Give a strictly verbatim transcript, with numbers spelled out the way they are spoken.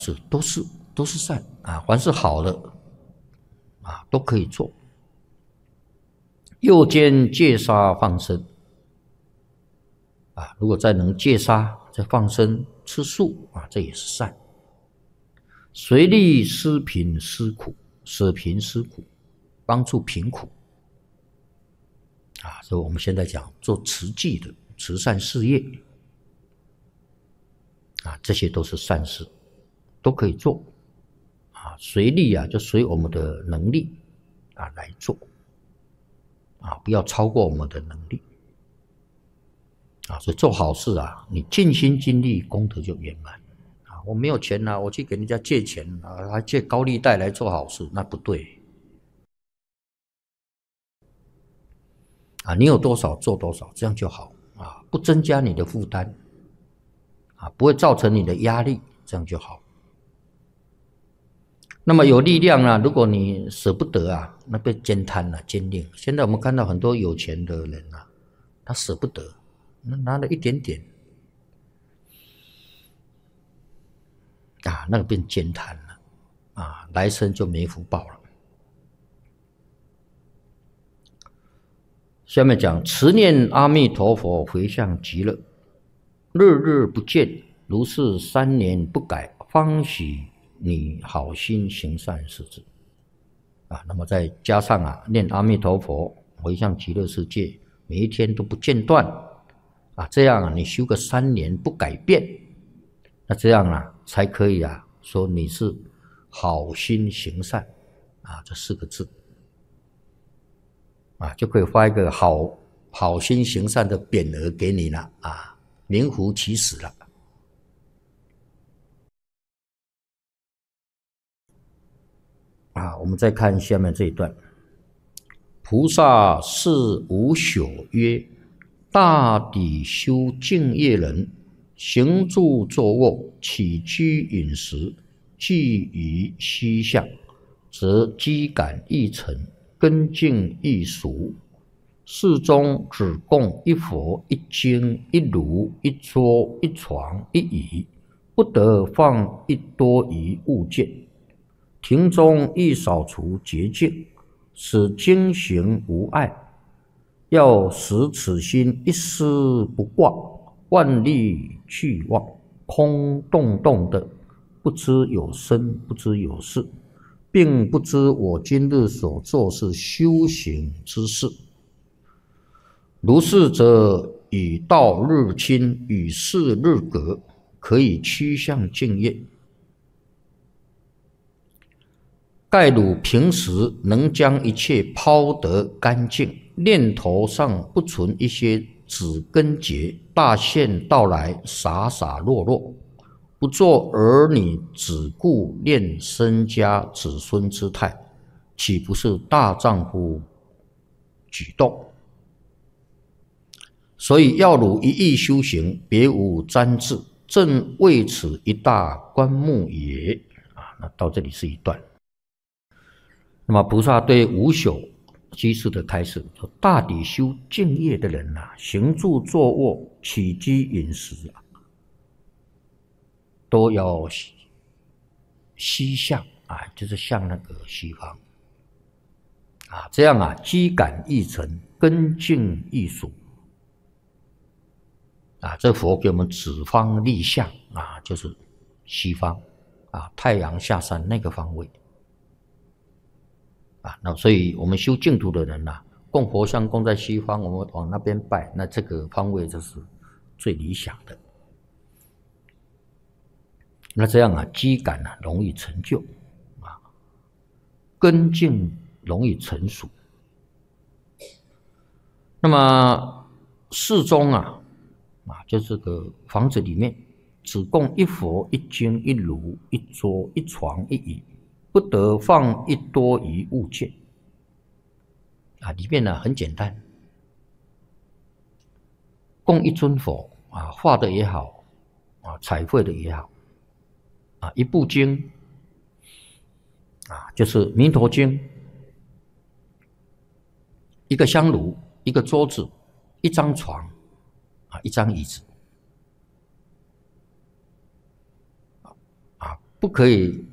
是都是都是善啊，凡是好的啊都可以做。右肩戒杀放生啊，如果再能戒杀再放生吃素啊，这也是善。随力施贫施苦，舍贫施苦，帮助贫苦啊，所以我们现在讲做慈济的慈善事业啊，这些都是善事，都可以做啊。随力啊，就随我们的能力啊来做啊，不要超过我们的能力啊。所以做好事啊，你尽心尽力，功德就圆满啊。我没有钱啊，我去给人家借钱啊，还借高利贷来做好事，那不对啊。你有多少做多少，这样就好啊，不增加你的负担啊，不会造成你的压力，这样就好。那么有力量啊，如果你舍不得啊，那被煎贪了、坚定。现在我们看到很多有钱的人啊，他舍不得，拿了一点点啊，那个变煎贪了啊，来生就没福报了。下面讲持念阿弥陀佛，回向极乐，日日不见，如是三年不改，方许你好心行善事之啊。那么再加上啊，念阿弥陀佛，回向极乐世界，每一天都不间断啊，这样啊，你修个三年不改变，那这样啊，才可以啊，说你是好心行善啊，这四个字啊，就可以发一个好好心行善的匾额给你了啊，名副其实了。啊，我们再看下面这一段。菩萨是无朽曰：大抵修净业人，行住坐卧，起居饮食，既于虚相，则机感易成，根净易熟。世中只供一佛、一经、一炉、一桌、一床、一椅，不得放一多余物件。庭中亦扫除洁净，使经行无碍。要使此心一丝不挂，万力俱忘，空洞洞的，不知有生，不知有死，并不知我今日所做是修行之事。如是则与道日清，与世日隔，可以趋向净业。盖汝平时能将一切抛得干净，念头上不存一些指根结，大限到来，傻傻落落，不做儿女只顾念身家子孙之态，岂不是大丈夫举动？所以要汝一意修行，别无沾滞，正为此一大观目也。啊，那到这里是一段。那么菩萨对无朽居士的开示说：大抵修净业的人啊，行住坐卧、起居饮食啊，都要西向啊，就是向那个西方啊，这样啊，机感易成，根净易熟啊。这佛给我们指方立向啊，就是西方啊，太阳下山那个方位。啊，那所以我们修净土的人啊，供佛像供在西方，我们往那边拜，那这个方位就是最理想的。那这样啊，机感啊容易成就啊，根净容易成熟。那么室中啊，啊，就这个房子里面只供一佛、一经、一炉、一桌、一床、一椅。不得放一多余物件啊，里面呢很简单，供一尊佛啊，画的也好啊，彩绘的也好啊，一部经啊，就是弥陀经，一个香炉，一个桌子，一张床啊，一张椅子啊， 不可以